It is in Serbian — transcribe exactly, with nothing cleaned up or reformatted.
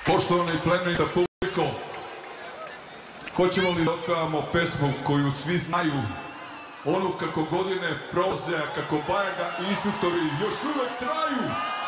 Poštovani plemenita publiko, hoćemo li da otpevamo pesmu koju svi znaju, onu kako godine prolaze, a kako Bajaga i instruktori još uvek traju?